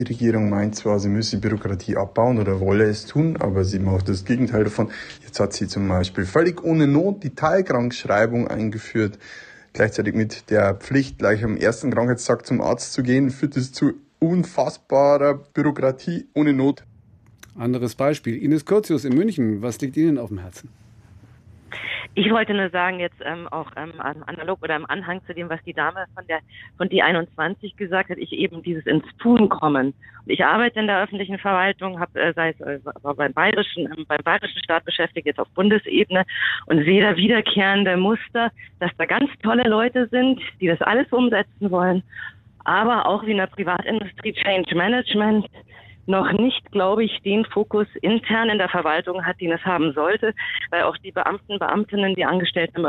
Die Regierung meint zwar, sie müsse Bürokratie abbauen oder wolle es tun, aber sie macht das Gegenteil davon. Jetzt hat sie zum Beispiel völlig ohne Not die Teilkrankschreibung eingeführt. Gleichzeitig mit der Pflicht, gleich am ersten Krankheitstag zum Arzt zu gehen, führt es zu unfassbarer Bürokratie ohne Not. Anderes Beispiel. Ines Curtius in München. Was liegt Ihnen auf dem Herzen? Ich wollte nur sagen, jetzt auch analog oder im Anhang zu dem, was die Dame von die 21 gesagt hat, ich eben dieses ins Tun kommen. Und ich arbeite in der öffentlichen Verwaltung, habe sei es beim bayerischen Staat beschäftigt, jetzt auf Bundesebene und sehe da wiederkehrende Muster, dass da ganz tolle Leute sind, die das alles umsetzen wollen, aber auch wie in der Privatindustrie Change Management noch nicht, glaube ich, den Fokus intern in der Verwaltung hat, den es haben sollte, weil auch die Beamten, Beamtinnen, die Angestellten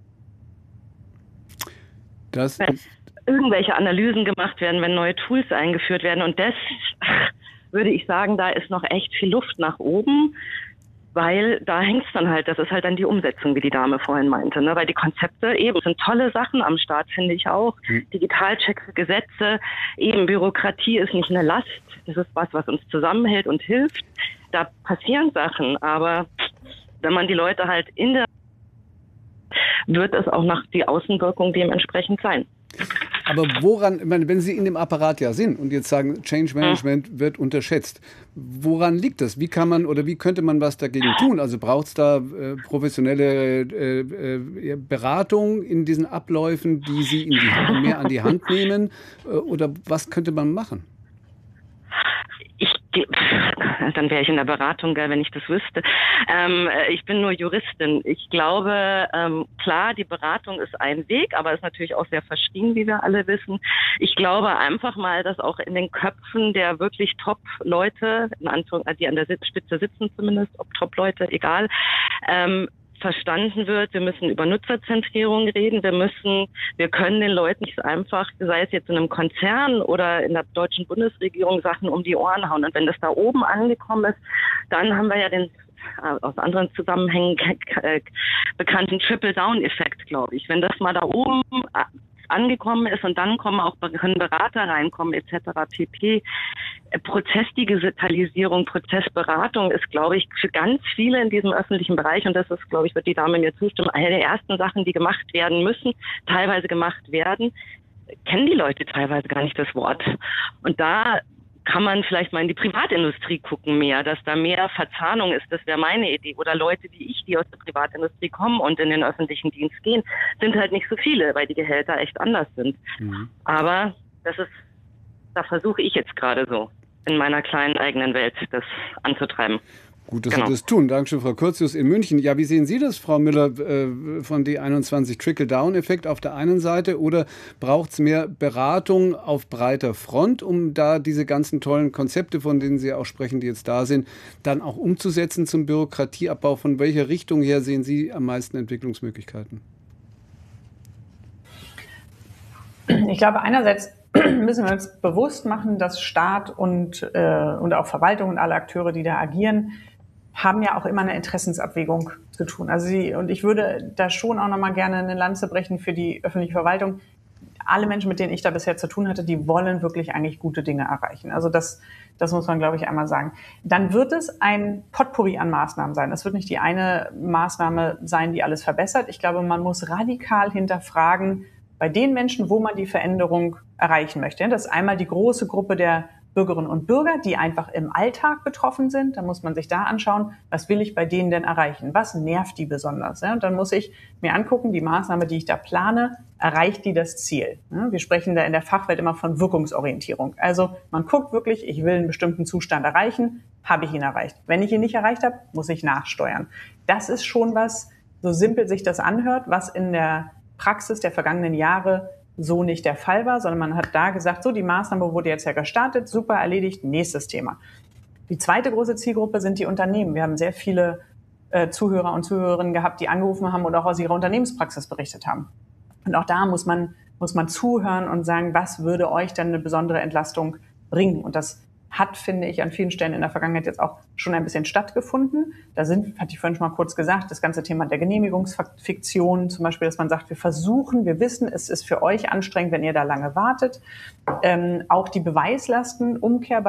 irgendwelche Analysen gemacht werden, wenn neue Tools eingeführt werden. Und das würde ich sagen, da ist noch echt viel Luft nach oben, weil da hängt es dann halt, das ist halt dann die Umsetzung, wie die Dame vorhin meinte, ne? Weil die Konzepte eben sind tolle Sachen am Start, finde ich auch. Digitalchecks, Gesetze, eben Bürokratie ist nicht eine Last, das ist was uns zusammenhält und hilft. Da passieren Sachen, aber wenn man die Leute halt wird es auch nach die Außenwirkung dementsprechend sein. Aber woran, ich meine, wenn Sie in dem Apparat ja sind und jetzt sagen, Change Management wird unterschätzt, woran liegt das? Wie kann man oder wie könnte man was dagegen tun? Also braucht es da professionelle Beratung in diesen Abläufen, die Sie mehr an die Hand nehmen? Oder was könnte man machen? Dann wäre ich in der Beratung, wenn ich das wüsste. Ich bin nur Juristin. Ich glaube, klar, die Beratung ist ein Weg, aber ist natürlich auch sehr verschrien, wie wir alle wissen. Ich glaube einfach mal, dass auch in den Köpfen der wirklich Top-Leute, in Anführungszeichen, die an der Spitze sitzen zumindest, ob Top-Leute, egal, verstanden wird, wir müssen über Nutzerzentrierung reden, wir können den Leuten nicht einfach, sei es jetzt in einem Konzern oder in der deutschen Bundesregierung, Sachen um die Ohren hauen. Und wenn das da oben angekommen ist, dann haben wir ja den aus anderen Zusammenhängen bekannten Triple-Down-Effekt, glaube ich. Wenn das mal da oben angekommen ist und dann können Berater reinkommen etc. pp. Prozessdigitalisierung, Prozessberatung ist, glaube ich, für ganz viele in diesem öffentlichen Bereich, und das ist, glaube ich, wird die Dame mir zustimmen, eine der ersten Sachen, die gemacht werden müssen, teilweise gemacht werden, kennen die Leute teilweise gar nicht das Wort. Und da kann man vielleicht mal in die Privatindustrie gucken mehr, dass da mehr Verzahnung ist, das wäre meine Idee. Oder Leute wie ich, die aus der Privatindustrie kommen und in den öffentlichen Dienst gehen, sind halt nicht so viele, weil die Gehälter echt anders sind. Aber da versuche ich jetzt gerade so in meiner kleinen eigenen Welt das anzutreiben. Gut, dass Sie das tun. Dankeschön, Frau Curtius in München. Ja, wie sehen Sie das, Frau Müller, von D21 Trickle-Down-Effekt auf der einen Seite? Oder braucht es mehr Beratung auf breiter Front, um da diese ganzen tollen Konzepte, von denen Sie auch sprechen, die jetzt da sind, dann auch umzusetzen zum Bürokratieabbau? Von welcher Richtung her sehen Sie am meisten Entwicklungsmöglichkeiten? Ich glaube, einerseits müssen wir uns bewusst machen, dass Staat und auch Verwaltung und alle Akteure, die da agieren, haben ja auch immer eine Interessensabwägung zu tun. Also ich würde da schon auch nochmal gerne eine Lanze brechen für die öffentliche Verwaltung. Alle Menschen, mit denen ich da bisher zu tun hatte, die wollen wirklich eigentlich gute Dinge erreichen. Also das muss man, glaube ich, einmal sagen. Dann wird es ein Potpourri an Maßnahmen sein. Es wird nicht die eine Maßnahme sein, die alles verbessert. Ich glaube, man muss radikal hinterfragen, bei den Menschen, wo man die Veränderung erreichen möchte. Das ist einmal die große Gruppe der Bürgerinnen und Bürger, die einfach im Alltag betroffen sind. Da muss man sich da anschauen, was will ich bei denen denn erreichen? Was nervt die besonders? Und dann muss ich mir angucken, die Maßnahme, die ich da plane, erreicht die das Ziel? Wir sprechen da in der Fachwelt immer von Wirkungsorientierung. Also man guckt wirklich, ich will einen bestimmten Zustand erreichen, habe ich ihn erreicht. Wenn ich ihn nicht erreicht habe, muss ich nachsteuern. Das ist schon was, so simpel sich das anhört, was in der Praxis der vergangenen Jahre so nicht der Fall war, sondern man hat da gesagt, so, die Maßnahme wurde jetzt ja gestartet, super erledigt, nächstes Thema. Die zweite große Zielgruppe sind die Unternehmen. Wir haben sehr viele Zuhörer und Zuhörerinnen gehabt, die angerufen haben und auch aus ihrer Unternehmenspraxis berichtet haben. Und auch da muss man zuhören und sagen, was würde euch denn eine besondere Entlastung bringen? Und das hat, finde ich, an vielen Stellen in der Vergangenheit jetzt auch schon ein bisschen stattgefunden. Hatte ich vorhin schon mal kurz gesagt, das ganze Thema der Genehmigungsfiktion, zum Beispiel, dass man sagt, wir wissen, es ist für euch anstrengend, wenn ihr da lange wartet. Auch die Beweislastenumkehr